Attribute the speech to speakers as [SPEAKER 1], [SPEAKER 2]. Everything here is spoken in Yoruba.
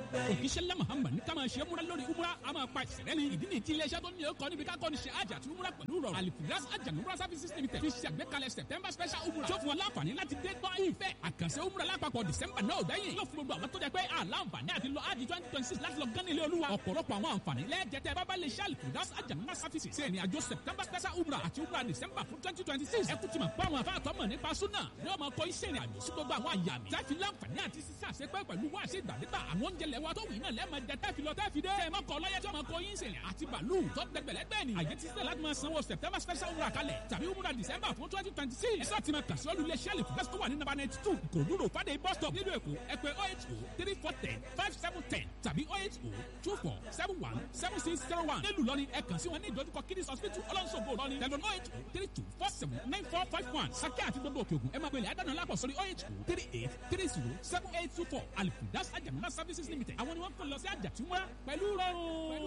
[SPEAKER 1] òkìṣẹ́lá Muhammad ní ká máa ṣe múra lórí umra a máa pa ìṣẹ̀lẹ̀ ní ìdí ní ti iléeṣẹ́ tó ní ọkọ̀ níbi ká kọ́ ni ṣe àjà àti umra pẹ̀lú rọrùn Al-Firdaus Hajj and Umrah Services Limited fi ṣe àgbékalẹ̀ September special umra tó fún wọn láǹfààní láti dé gbọ́ ìfẹ́ àkànṣe umra lápapọ̀ December náà gbẹ̀yìn yóò fún gbogbo àwọn tó jẹ́ pé àlàǹfààní àti lọ Hajj 2026 láti lọ gán ilé olúwa ọ̀pọ̀lọpọ̀ àwọn àǹfààní lẹ́ẹ̀jẹ̀tẹ̀ bábá lè ṣe Al-Firdaus Hajj and Umrah Services ṣe ìrìn àjò September special umra àti umra December fún 2026 ẹkú ti mọ̀ pé àwọn afáàtọ́ mọ̀ nípa súnà ni wọ́n máa kọ́ iṣẹ́ ìrìn àjò sí gbogbo àwọn àyàmì tẹ́fi láǹfààní àti sísá àṣepẹ́ pẹ̀lú wá sí ìgbàdégbà àwọn oúnjẹ lẹ́wà tó wù náà lẹ́ẹ̀ma jẹ tẹ́fi lọ tẹ́fi dé ẹ̀ mọ́kọ ọlọ́yẹ tí wọ́n máa kọ́ yín sẹ̀rìn àti bàálù tó dẹgbẹ̀lẹ́gbẹ̀ ni àyè ti sílẹ̀ láti máa sanwó September special umra kalẹ̀ tàbí umra December fún 2026 ẹ̀sọ́ ti máa kà sí olùlé sẹ́ẹ̀lì fúnpẹ́sì tó wà ní nàbà 92 Ìkòròdú road Fàdé bus stop nílùú Èkó ẹ pè 080 3410 5710 tàbí 080 24 71 7601 nílùú Ìlọrin ẹ kàn sí wọn ní ìdojúkọ Kidis hospital ọlọ́nṣogbo Ìlọrin tẹlifon 080 32 47 9451 Sàkẹ́ àti gbogbo òkè ògùn ẹ máa pèlè àdánù alápọ̀ sórí 080 38 30 7824 Al-Firdaus Hajj and Umrah Services Limited àwọn ni wọ́n kàn lọ sí àjàtúmọ̀ pẹ̀lú rọrùn.